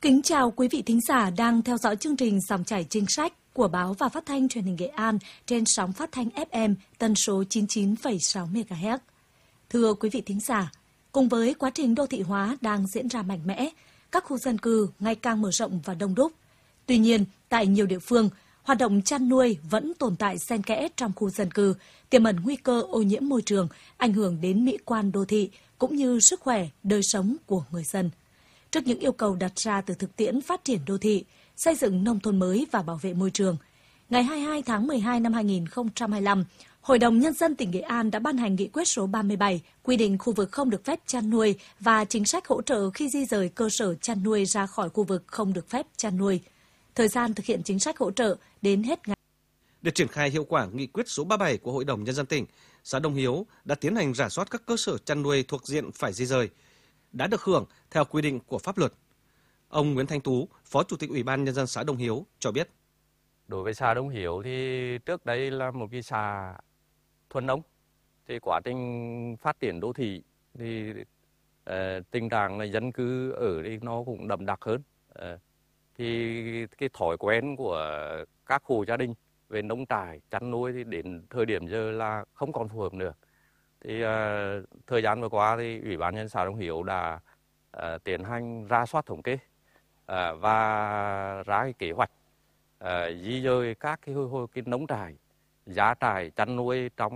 Kính chào quý vị thính giả đang theo dõi chương trình Dòng chảy chính sách của báo và phát thanh truyền hình Nghệ An trên sóng phát thanh FM tần số 99,6 MHz. Thưa quý vị thính giả, cùng với quá trình đô thị hóa đang diễn ra mạnh mẽ, các khu dân cư ngày càng mở rộng và đông đúc. Tuy nhiên, tại nhiều địa phương, hoạt động chăn nuôi vẫn tồn tại xen kẽ trong khu dân cư, tiềm ẩn nguy cơ ô nhiễm môi trường, ảnh hưởng đến mỹ quan đô thị cũng như sức khỏe, đời sống của người dân. Trước những yêu cầu đặt ra từ thực tiễn phát triển đô thị, xây dựng nông thôn mới và bảo vệ môi trường, ngày 22 tháng 12 năm 2025, Hội đồng Nhân dân tỉnh Nghệ An đã ban hành nghị quyết số 37 quy định khu vực không được phép chăn nuôi và chính sách hỗ trợ khi di rời cơ sở chăn nuôi ra khỏi khu vực không được phép chăn nuôi. Thời gian thực hiện chính sách hỗ trợ đến hết ngày. Để triển khai hiệu quả nghị quyết số 37 của Hội đồng Nhân dân tỉnh, xã Đông Hiếu đã tiến hành rà soát các cơ sở chăn nuôi thuộc diện phải di rời, đã được hưởng theo quy định của pháp luật. Ông Nguyễn Thanh Tú, Phó Chủ tịch Ủy ban Nhân dân xã Đông Hiếu cho biết. Đối với xã Đông Hiếu thì trước đây là một cái xã thuần nông, thì quá trình phát triển đô thị thì tình trạng là dân cư ở đây nó cũng đậm đặc hơn. Thì cái thói quen của các hộ gia đình về nông trại chăn nuôi thì đến thời điểm giờ là không còn phù hợp nữa. Thì thời gian vừa qua thì Ủy ban Nhân dân xã Đông Hiếu đã tiến hành rà soát thống kê và ra cái kế hoạch di dời các cái nông trại, giá trại chăn nuôi trong